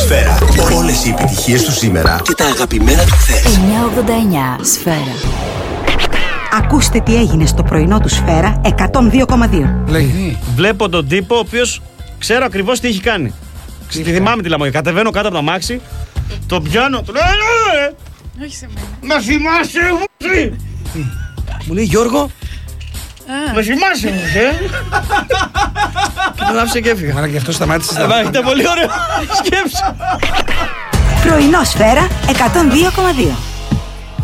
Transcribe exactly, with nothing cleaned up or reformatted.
Σφαίρα. Όλες οι επιτυχίες του σήμερα και τα αγαπημένα του χθες. εννιακόσια ογδόντα εννιά Σφαίρα. Ακούστε τι έγινε στο πρωινό του Σφαίρα εκατόν δύο κόμμα δύο. Λέγει. Βλέπω τον τύπο ο οποίος ξέρω ακριβώς τι έχει κάνει. Τη θυμάμαι τη λαμόγια. Κατεβαίνω κάτω από το αμάξι, τον πιάνω, του λέω «Έλα, Όχι σε μένα. με θυμάσαι εσύ!» Μου λέει Γιώργο. Με θυμάσαι όμως, ε! Και τον άφησε και έφυγα. Άρα και αυτό σταμάτησε. Ε, Ήταν πολύ ωραίο. Σκέψου. Πρωινό Σφαίρα εκατόν δύο κόμμα δύο.